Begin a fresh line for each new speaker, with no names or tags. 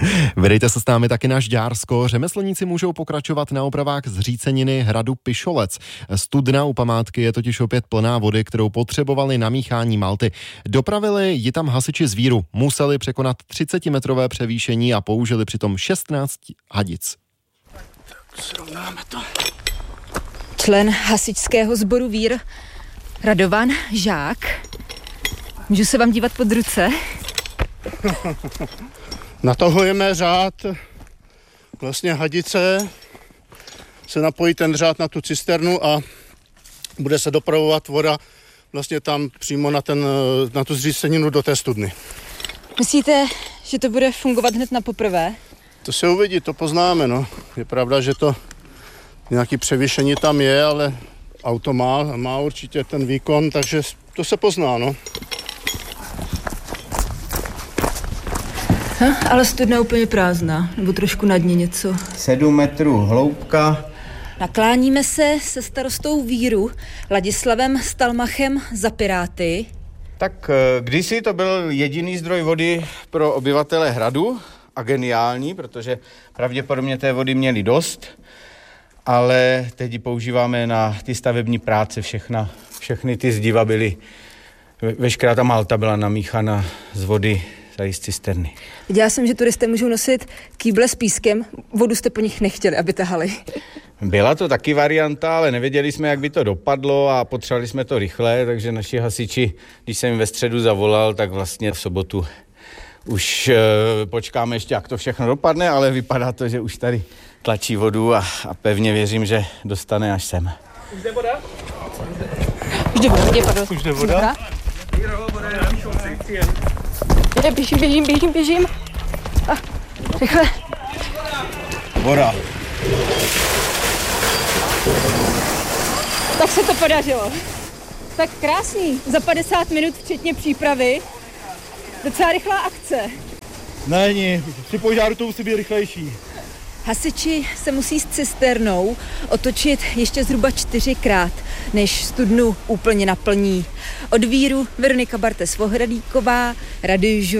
Vydejte se s námi taky na Žďársko. Řemeslníci můžou pokračovat na opravách zříceniny hradu Pišolec. Studna u památky je totiž opět plná vody, kterou potřebovali na míchání malty. Dopravili ji tam hasiči z Víru. Museli překonat 30-metrové převýšení a použili přitom 16 hadic.
Tak srovnáme to.
Člen hasičského sboru Vír, Radovan Žák. Můžu se vám dívat pod ruce?
Natahujeme řád, vlastně hadice, se napojí ten řád na tu cisternu a bude se dopravovat voda vlastně tam přímo na tu zříceninu do té studny.
Myslíte, že to bude fungovat hned na poprvé?
To se uvidí, to poznáme, no. Je pravda, že to nějaké převýšení tam je, ale auto má určitě ten výkon, takže to se pozná, no.
Ale studna je úplně prázdná, nebo trošku na dně něco.
7 metrů hloubka.
Nakláníme se se starostou Víru, Ladislavem Stalmachem za Piráty.
Tak kdysi to byl jediný zdroj vody pro obyvatele hradu a geniální, protože pravděpodobně té vody měli dost, ale teď ji používáme na ty stavební práce, všechny ty zdiva byly, veškerá ta malta byla namíchána z vody z cisterny.
Viděla jsem, že turisté můžou nosit kýble s pískem, vodu jste po nich nechtěli, aby tahali.
Byla to taky varianta, ale nevěděli jsme, jak by to dopadlo a potřebovali jsme to rychle, takže naši hasiči, když jsem jim ve středu zavolal, tak vlastně v sobotu už počkáme ještě, jak to všechno dopadne, ale vypadá to, že už tady tlačí vodu a pevně věřím, že dostane až sem.
Už jde voda? Už jde voda? Běžím. Rychle.
Voda.
Tak se to podařilo. Tak krásný. Za 50 minut včetně přípravy. Docela rychlá akce.
Není, při požáru to musí být rychlejší.
Hasiči se musí s cisternou otočit ještě zhruba 4krát, než studnu úplně naplní. Od Víru Veronika Bartes-Vohradíková, Radio